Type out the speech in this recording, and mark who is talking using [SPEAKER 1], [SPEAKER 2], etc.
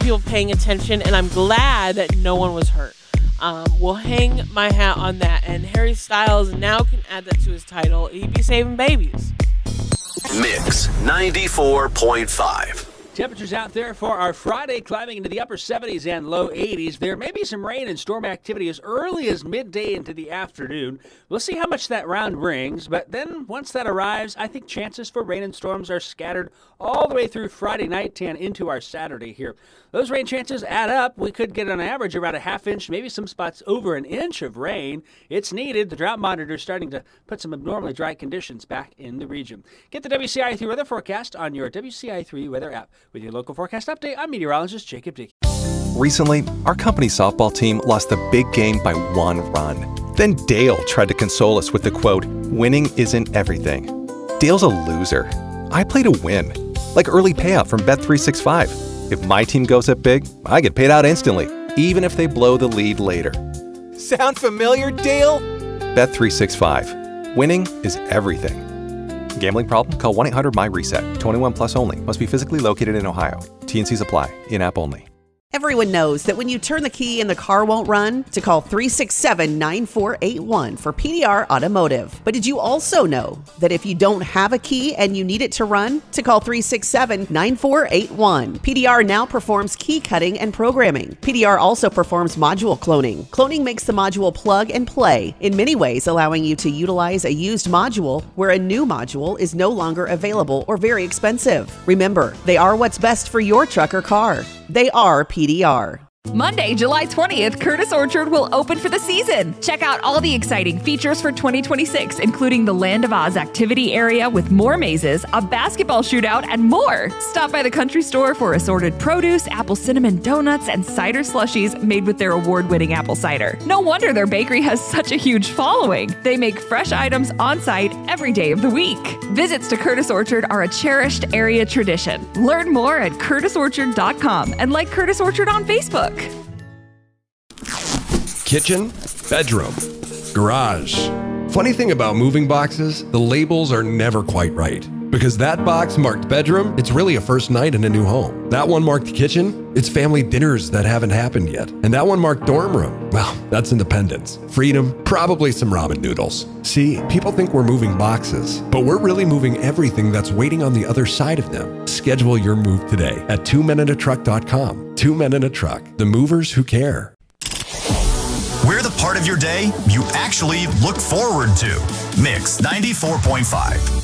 [SPEAKER 1] people paying attention, and I'm glad that no one was hurt. We'll hang my hat on that, and Harry Styles now can add that to his title. He'd be saving babies.
[SPEAKER 2] Mix 94.5.
[SPEAKER 3] Temperatures out there for our Friday climbing into the upper 70s and low 80s. There may be some rain and storm activity as early as midday into the afternoon. We'll see how much that round brings, but then once that arrives, I think chances for rain and storms are scattered all the way through Friday night and into our Saturday here. Those rain chances add up. We could get on average around a half inch, maybe some spots over an inch of rain. It's needed. The drought monitor is starting to put some abnormally dry conditions back in the region. Get the WCI3 weather forecast on your WCI3 weather app. With your local forecast update, I'm meteorologist Jacob Dickey.
[SPEAKER 4] Recently, our company softball team lost the big game by 1 run. Then Dale tried to console us with the quote, "Winning isn't everything." Dale's a loser. I play to win, like early payout from Bet365. If my team goes up big, I get paid out instantly, even if they blow the lead later. Sound familiar, Dale? Bet365. Winning is everything. Gambling problem? Call 1-800-MY-RESET. 21 plus only. Must be physically located in Ohio. T&Cs apply. In-app only.
[SPEAKER 5] Everyone knows that when you turn the key and the car won't run, to call 367-9481 for PDR Automotive. But did you also know that if you don't have a key and you need it to run, to call 367-9481. PDR now performs key cutting and programming. PDR also performs module cloning. Cloning makes the module plug and play, in many ways allowing you to utilize a used module where a new module is no longer available or very expensive. Remember, they are what's best for your truck or car. They are PDR.
[SPEAKER 6] Monday, July 20th, Curtis Orchard will open for the season. Check out all the exciting features for 2026, including the Land of Oz activity area with more mazes, a basketball shootout, and more. Stop by the country store for assorted produce, apple cinnamon donuts, and cider slushies made with their award-winning apple cider. No wonder their bakery has such a huge following. They make fresh items on site every day of the week. Visits to Curtis Orchard are a cherished area tradition. Learn more at curtisorchard.com and like Curtis Orchard on Facebook.
[SPEAKER 7] Kitchen, bedroom, garage. Funny thing about moving boxes, the labels are never quite right. Because that box marked bedroom, it's really a first night in a new home. That one marked kitchen, it's family dinners that haven't happened yet. And that one marked dorm room, well, that's independence, freedom, probably some ramen noodles. See, people think we're moving boxes, but we're really moving everything that's waiting on the other side of them. Schedule your move today at 2meninatruck.com. 2 Men in a Truck, the movers who care.
[SPEAKER 2] We're the part of your day you actually look forward to. Mix 94.5.